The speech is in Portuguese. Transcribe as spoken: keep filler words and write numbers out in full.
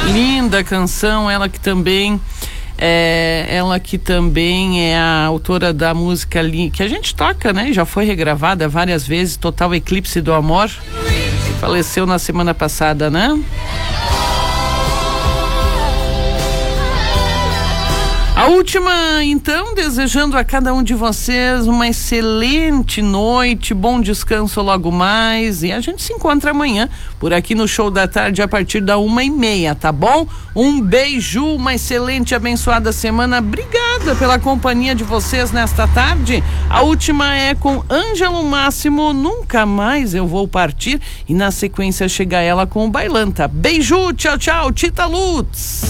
Linda canção, ela que também é, ela que também é a autora da música ali, que a gente toca, né? Já foi regravada várias vezes, Total Eclipse do Amor. Faleceu na semana passada, né? A última, então, desejando a cada um de vocês uma excelente noite, bom descanso logo mais, e a gente se encontra amanhã por aqui no Show da Tarde a partir da uma e meia, tá bom? Um beijo, uma excelente, abençoada semana. Obrigada pela companhia de vocês nesta tarde. A última é com Ângelo Máximo, Nunca Mais Eu Vou Partir, e na sequência chega ela com o Bailanta. Beijo, tchau, tchau, Tita Lutz.